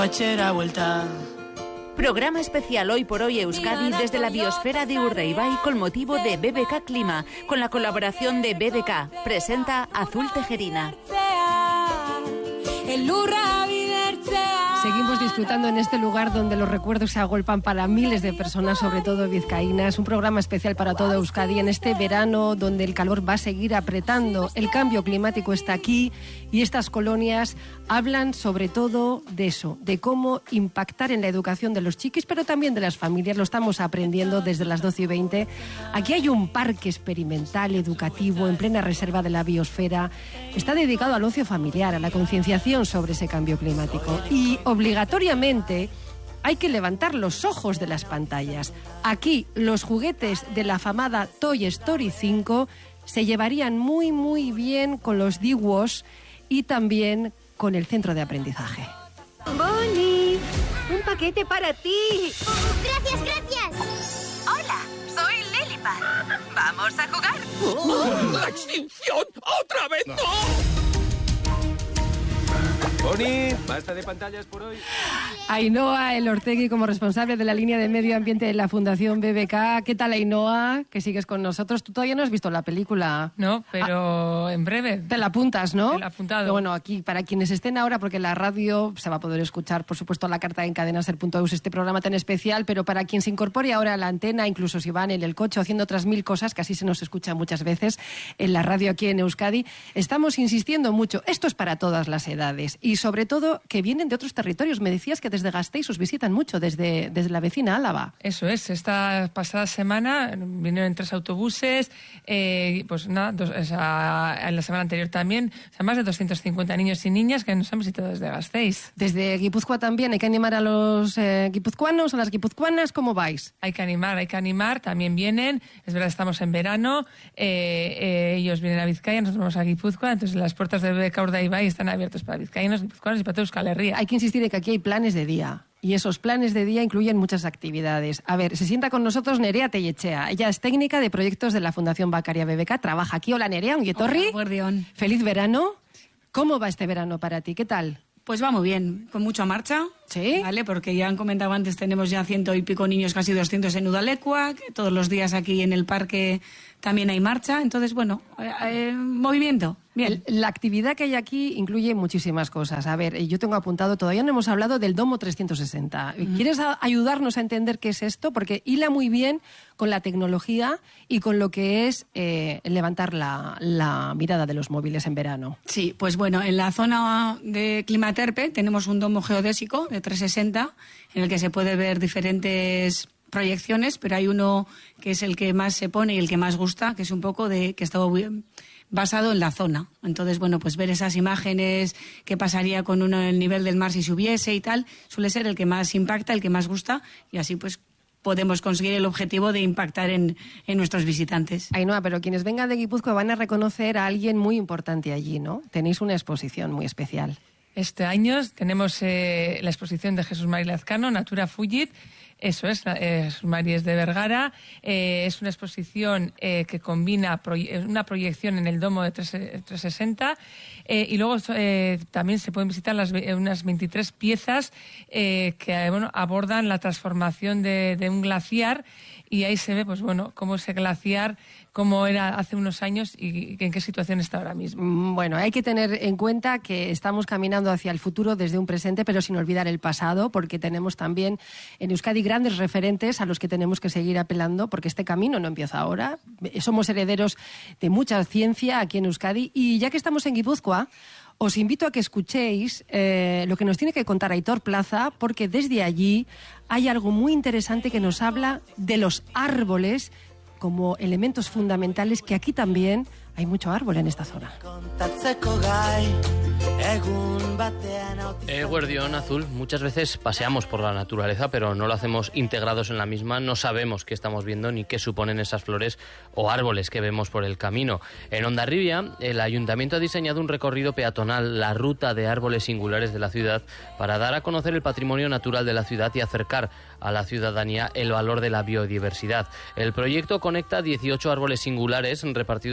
Programa especial Hoy por Hoy Euskadi desde la biosfera de Urdaibai con motivo de BBK Clima, con la colaboración de BBK. Presenta Azul Tejerina. Seguimos disfrutando en este lugar donde los recuerdos se agolpan para miles de personas, sobre todo vizcaínas. Un programa especial para todo Euskadi en este verano donde el calor va a seguir apretando. El cambio climático está aquí y estas colonias hablan sobre todo de eso, de cómo impactar en la educación de los chiquis, pero también de las familias. Lo estamos aprendiendo desde las 12:20. Aquí hay un parque experimental educativo en plena reserva de la biosfera. Está dedicado al ocio familiar, a la concienciación sobre ese cambio climático. Y obligatoriamente hay que levantar los ojos de las pantallas. Aquí los juguetes de la afamada Toy Story 5 se llevarían muy muy bien con los DWOS y también con el centro de aprendizaje. Bonnie, un paquete para ti. Gracias, gracias. Hola, soy Lilipad. ¿Vamos a jugar? ¡La extinción! ¡Otra vez no! Bonnie, basta de pantallas por hoy. Ainhoa Elortegui como responsable de la línea de medio ambiente de la Fundación BBK. ¿Qué tal, Ainhoa? Que sigues con nosotros. Tú todavía no has visto la película. No, pero en breve. Te la apuntas, ¿no? Te la he apuntado. Pero bueno, aquí, para quienes estén ahora, porque la radio se va a poder escuchar, por supuesto, la carta en cadenaser.eus, este programa tan especial, pero para quien se incorpore ahora a la antena, incluso si van en el coche o haciendo otras 1000 cosas, que así se nos escucha muchas veces en la radio aquí en Euskadi, estamos insistiendo mucho. Esto es para todas las edades y sobre todo que vienen de otros territorios. Me decías que desde Gasteiz os visitan mucho, desde la vecina Álava. Eso es. Esta pasada semana vinieron 3 autobuses, pues nada, en la semana anterior también, o sea, más de 250 niños y niñas que nos han visitado desde Gasteiz. Desde Guipúzcoa también, hay que animar a los guipuzcoanos, a las guipuzcoanas, ¿cómo vais? Hay que animar, también vienen, es verdad, estamos en verano, ellos vienen a Vizcaya, nosotros vamos a Guipúzcoa, entonces las puertas de BBK Urdaibai están abiertas para vizcaínos, guipuzcoanos y para toda Euskal Herria. Hay que insistir en que aquí hay planes de día. Y esos planes de día incluyen muchas actividades. A ver, se sienta con nosotros Nerea Tellechea. Ella es técnica de proyectos de la Fundación Bacaria BBK. Trabaja aquí. Hola, Nerea, ongi etorri. Hola, guardión. Feliz verano. ¿Cómo va este verano para ti? ¿Qué tal? Pues va muy bien, con mucha marcha. ¿Sí? ¿Vale? Porque ya han comentado antes, tenemos ya 100 y pico niños, casi 200 en Udalecua, que todos los días aquí en el parque también hay marcha. Entonces, bueno, movimiento. Bien. La actividad que hay aquí incluye muchísimas cosas. A ver, yo tengo apuntado, todavía no hemos hablado del Domo 360. ¿Quieres ayudarnos a entender qué es esto? Porque hila muy bien con la tecnología y con lo que es levantar la mirada de los móviles en verano. Sí, pues bueno, en la zona de Climaterpe tenemos un domo geodésico de 360 en el que se puede ver diferentes proyecciones, pero hay uno que es el que más se pone y el que más gusta, que es un poco que está basado en la zona. Entonces, bueno, pues ver esas imágenes, qué pasaría con uno en el nivel del mar si subiese y tal, suele ser el que más impacta, el que más gusta, y así pues podemos conseguir el objetivo de impactar en nuestros visitantes. Ainhoa, pero quienes vengan de Guipúzcoa van a reconocer a alguien muy importante allí, ¿no? Tenéis una exposición muy especial. Este año tenemos la exposición de Jesús Mari Lazcano, Natura Fugit. Eso es, Jesús Mari es de Vergara. Es una exposición que combina una proyección en el domo de 360 y luego también se pueden visitar unas 23 piezas que abordan la transformación de un glaciar, y ahí se ve pues bueno cómo ese glaciar, cómo era hace unos años y en qué situación está ahora mismo. Bueno, hay que tener en cuenta que estamos caminando hacia el futuro desde un presente, pero sin olvidar el pasado, porque tenemos también en Euskadi grandes referentes a los que tenemos que seguir apelando, porque este camino no empieza ahora. Somos herederos de mucha ciencia aquí en Euskadi, y ya que estamos en Guipúzcoa, os invito a que escuchéis lo que nos tiene que contar Aitor Plaza, porque desde allí hay algo muy interesante que nos habla de los árboles como elementos fundamentales, que aquí también hay mucho árbol en esta zona. Guardión Azul, muchas veces paseamos por la naturaleza, pero no lo hacemos integrados en la misma, no sabemos qué estamos viendo ni qué suponen esas flores o árboles que vemos por el camino. En Hondarribia, el Ayuntamiento ha diseñado un recorrido peatonal, la ruta de árboles singulares de la ciudad, para dar a conocer el patrimonio natural de la ciudad y acercar a la ciudadanía el valor de la biodiversidad. El proyecto conecta 18 árboles singulares repartidos por diferentes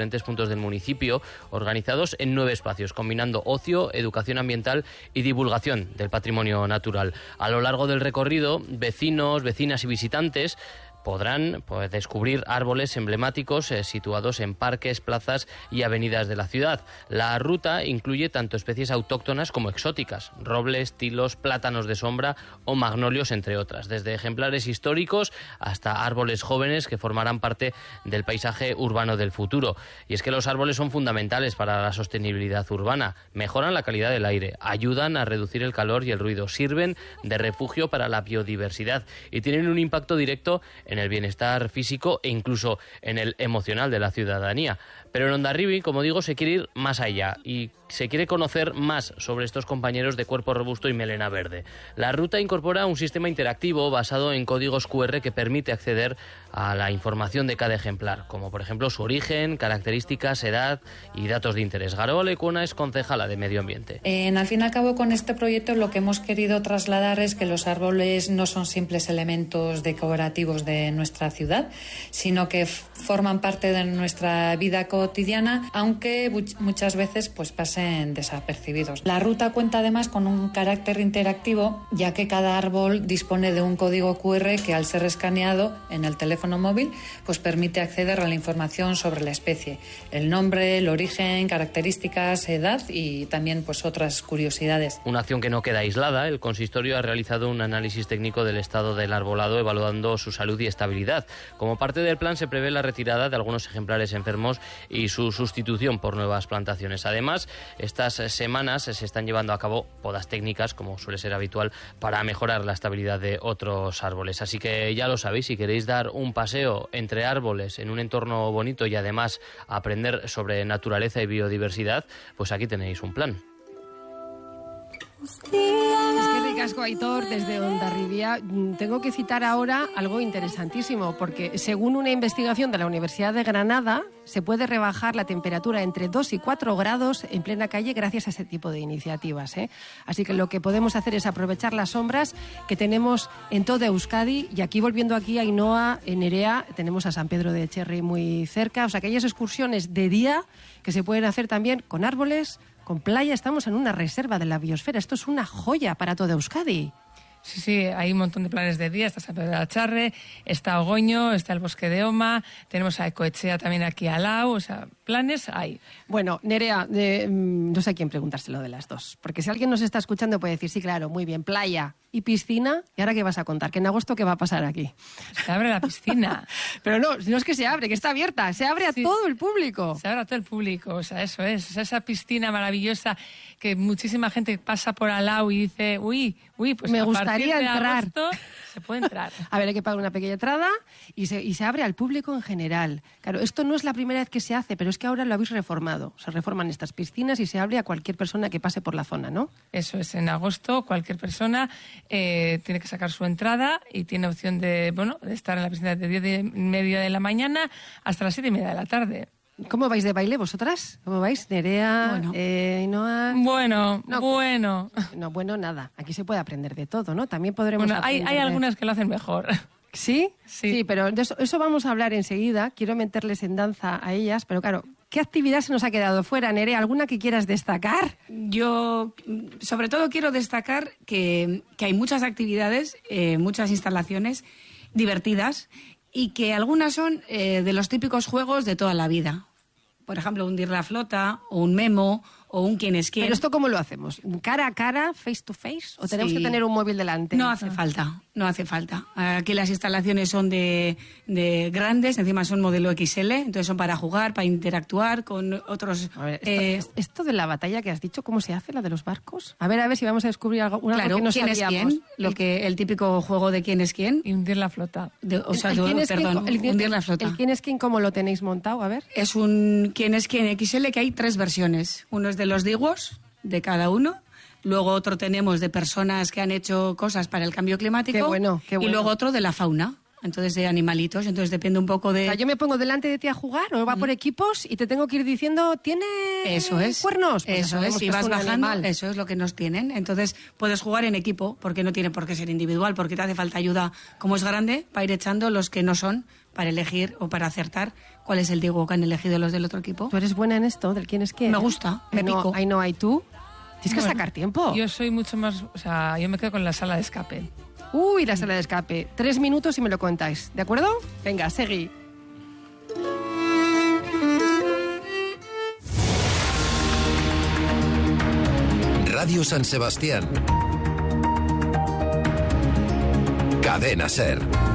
diferentes puntos del municipio, organizados en 9 espacios, combinando ocio, educación ambiental y divulgación del patrimonio natural. A lo largo del recorrido, vecinos, vecinas y visitantes podrán descubrir árboles emblemáticos situados en parques, plazas y avenidas de la ciudad. La ruta incluye tanto especies autóctonas como exóticas, robles, tilos, plátanos de sombra o magnolios, entre otras, desde ejemplares históricos hasta árboles jóvenes que formarán parte del paisaje urbano del futuro. Y es que los árboles son fundamentales para la sostenibilidad urbana, mejoran la calidad del aire, ayudan a reducir el calor y el ruido, sirven de refugio para la biodiversidad y tienen un impacto directo en el bienestar físico e incluso en el emocional de la ciudadanía. Pero en Hondarribia, como digo, se quiere ir más allá y se quiere conocer más sobre estos compañeros de cuerpo robusto y melena verde. La ruta incorpora un sistema interactivo basado en códigos QR que permite acceder a la información de cada ejemplar, como por ejemplo su origen, características, edad y datos de interés. Garó Lecuona es concejala de Medio Ambiente. Al fin y al cabo, con este proyecto lo que hemos querido trasladar es que los árboles no son simples elementos decorativos de nuestra ciudad, sino que forman parte de nuestra vida cotidiana, aunque muchas veces pasen desapercibidos. La ruta cuenta además con un carácter interactivo, ya que cada árbol dispone de un código QR que, al ser escaneado en el teléfono móvil, permite acceder a la información sobre la especie, el nombre, el origen, características, edad y también otras curiosidades. Una acción que no queda aislada. El consistorio ha realizado un análisis técnico del estado del arbolado, evaluando su salud y estabilidad. Como parte del plan se prevé la retirada de algunos ejemplares enfermos y su sustitución por nuevas plantaciones. Además, estas semanas se están llevando a cabo podas técnicas, como suele ser habitual, para mejorar la estabilidad de otros árboles. Así que ya lo sabéis, si queréis dar un paseo entre árboles en un entorno bonito y además aprender sobre naturaleza y biodiversidad, pues aquí tenéis un plan. Es que ricasco, Aitor, desde Hondarribia. Tengo que citar ahora algo interesantísimo, porque según una investigación de la Universidad de Granada, se puede rebajar la temperatura entre 2 y 4 grados en plena calle gracias a ese tipo de iniciativas, ¿eh? Así que lo que podemos hacer es aprovechar las sombras que tenemos en toda Euskadi. Y aquí, volviendo aquí a Ainhoa, en Nerea, tenemos a San Pedro de Cherry muy cerca. O sea, aquellas excursiones de día que se pueden hacer también con árboles, con playa. Estamos en una reserva de la biosfera. Esto es una joya para toda Euskadi. Sí, hay un montón de planes de día. Está San Pedro de la Charre, está Ogoño, está el Bosque de Oma, tenemos a Ecoechea también aquí al lado. O sea, planes hay. Bueno, Nerea, no sé a quién preguntárselo de las dos. Porque si alguien nos está escuchando puede decir, sí, claro, muy bien, playa y piscina. ¿Y ahora qué vas a contar? ¿Que en agosto qué va a pasar aquí? Se abre la piscina. Pero no es que se abre, que está abierta. Se abre a todo el público. Se abre a todo el público. O sea, eso es. Esa piscina maravillosa que muchísima gente pasa por al lado y dice, uy, pues me gustaría entrar. Agosto, se puede entrar. A ver, hay que pagar una pequeña entrada y se abre al público en general. Claro, esto no es la primera vez que se hace, pero es que ahora lo habéis reformado. Se reforman estas piscinas y se abre a cualquier persona que pase por la zona, ¿no? Eso es, en agosto cualquier persona tiene que sacar su entrada y tiene opción de estar en la piscina de 10:30 de la mañana hasta las 7:30 de la tarde. ¿Cómo vais de baile vosotras? ¿Cómo vais, Nerea, Ainhoa? Bueno. No, bueno, nada. Aquí se puede aprender de todo, ¿no? También podremos aprender. Hay algunas que lo hacen mejor. ¿Sí? Sí, pero de eso vamos a hablar enseguida. Quiero meterles en danza a ellas, pero claro, ¿qué actividad se nos ha quedado fuera, Nerea? ¿Alguna que quieras destacar? Yo, sobre todo, quiero destacar que hay muchas actividades, muchas instalaciones divertidas y que algunas son de los típicos juegos de toda la vida. Por ejemplo, hundir la flota o un memo o un quién es quién. ¿Pero esto cómo lo hacemos? ¿Cara a cara, face to face? ¿O tenemos que tener un móvil delante? No hace falta. Aquí las instalaciones son de grandes, encima son modelo XL, entonces son para jugar, para interactuar con otros... A ver, esto de la batalla que has dicho, ¿cómo se hace, la de los barcos? A ver si vamos a descubrir algo que no quién sabíamos. Es quién, el típico juego de quién es quién. Y hundir la flota. Hundir la flota. ¿El quién es quién cómo lo tenéis montado? A ver. Es un quién es quién XL que hay 3 versiones. Uno es de los diguos, de cada uno. Luego otro tenemos de personas que han hecho cosas para el cambio climático. Qué bueno. Y luego otro de la fauna. entonces de animalitos, entonces depende un poco de... O sea, yo me pongo delante de ti a jugar, o va por equipos, y te tengo que ir diciendo, ¿tiene cuernos? Pues eso es, y vas bajando, eso es lo que nos tienen. Entonces puedes jugar en equipo, porque no tiene por qué ser individual, porque te hace falta ayuda, como es grande, para ir echando los que no son, para elegir o para acertar cuál es el diego que han elegido los del otro equipo. ¿Tú eres buena en esto, del quién es quién? Me gusta, me pico. Ahí no hay tú. Tienes que sacar tiempo. Yo soy mucho más... O sea, yo me quedo con la sala de escape. Uy, la sala de escape. 3 minutos y me lo contáis, ¿de acuerdo? Venga, seguí. Radio San Sebastián. Cadena SER.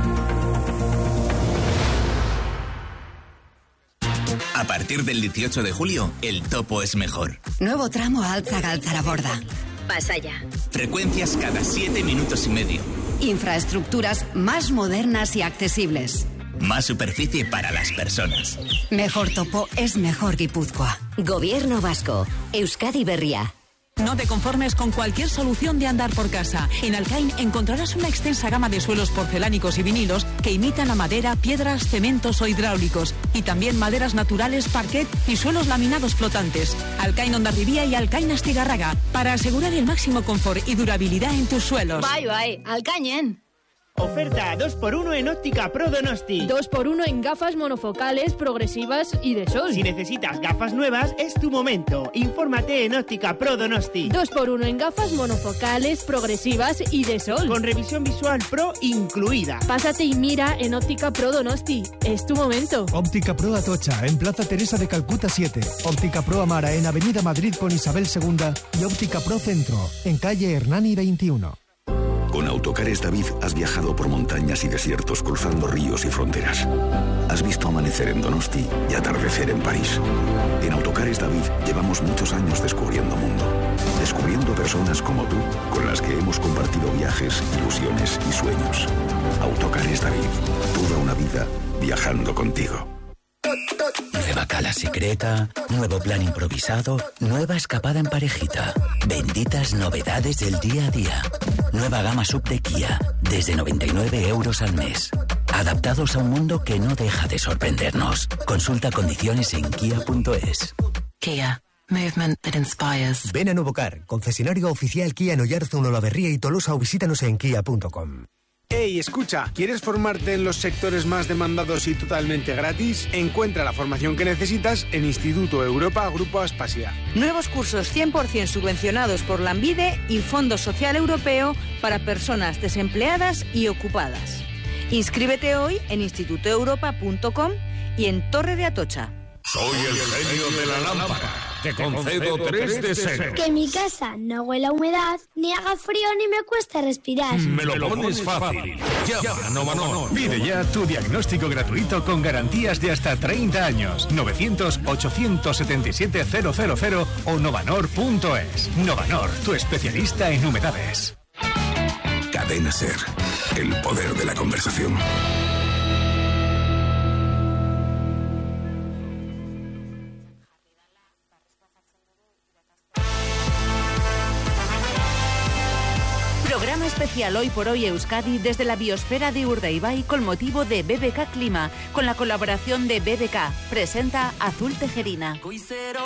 A partir del 18 de julio, el topo es mejor. Nuevo tramo Altza-Galtzaraborda. Pasaya. Frecuencias cada 7 minutos y medio. Infraestructuras más modernas y accesibles. Más superficie para las personas. Mejor topo es mejor Guipúzcoa. Gobierno vasco. Euskadi Berria. No te conformes con cualquier solución de andar por casa. En Alcain encontrarás una extensa gama de suelos porcelánicos y vinilos que imitan a madera, piedras, cementos o hidráulicos. Y también maderas naturales, parquet y suelos laminados flotantes. Alcain Hondarribia y Alcain Astigarraga. Para asegurar el máximo confort y durabilidad en tus suelos. Bai, Alcainen. Oferta 2x1 en Óptica Pro Donosti. 2x1 en gafas monofocales, progresivas y de sol. Si necesitas gafas nuevas, es tu momento. Infórmate en Óptica Pro Donosti. 2x1 en gafas monofocales, progresivas y de sol. Con revisión visual pro incluida. Pásate y mira en Óptica Pro Donosti. Es tu momento. Óptica Pro Atocha, en Plaza Teresa de Calcuta 7. Óptica Pro Amara, en Avenida Madrid con Isabel II. Y Óptica Pro Centro, en calle Hernani 21. Con Autocares David has viajado por montañas y desiertos cruzando ríos y fronteras. Has visto amanecer en Donosti y atardecer en París. En Autocares David llevamos muchos años descubriendo mundo. Descubriendo personas como tú, con las que hemos compartido viajes, ilusiones y sueños. Autocares David, toda una vida viajando contigo. Nueva cala secreta, nuevo plan improvisado, nueva escapada en parejita. Benditas novedades del día a día. Nueva gama sub de Kia, desde 99 euros al mes. Adaptados a un mundo que no deja de sorprendernos. Consulta condiciones en kia.es. Kia. Movement that inspires. Ven a Nuvocar, concesionario oficial Kia en Oyarzun, Olavarría y Tolosa, o visítanos en kia.com. Hey, escucha, ¿quieres formarte en los sectores más demandados y totalmente gratis? Encuentra la formación que necesitas en Instituto Europa Grupo Aspasia. Nuevos cursos 100% subvencionados por la Lanbide y Fondo Social Europeo para personas desempleadas y ocupadas. Inscríbete hoy en institutoeuropa.com y en Torre de Atocha. Soy el genio de la lámpara. Te concedo 3 deseos. Que mi casa no huela a humedad, ni haga frío, ni me cueste respirar. Me lo pones fácil. Llama a Novanor. Pide ya tu diagnóstico gratuito con garantías de hasta 30 años. 900-877-000 o novanor.es. Novanor, tu especialista en humedades. Cadena SER, el poder de la conversación. Programa especial Hoy por Hoy Euskadi desde la biosfera de Urdaibai con motivo de BBK Clima, con la colaboración de BBK. Presenta Azul Tejerina.